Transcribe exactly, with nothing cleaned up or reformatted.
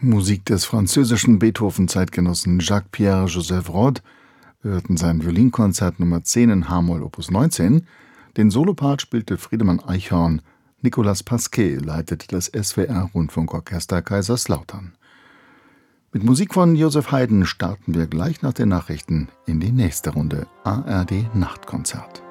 Musik des französischen Beethoven-Zeitgenossen Jacques-Pierre Joseph Rod. Wir hörten sein Violinkonzert Nummer zehn in H-Moll Opus neunzehn. Den Solopart spielte Friedemann Eichhorn. Nicolas Pasquet leitete das S W R-Rundfunkorchester Kaiserslautern. Mit Musik von Joseph Haydn starten wir gleich nach den Nachrichten in die nächste Runde A R D Nachtkonzert.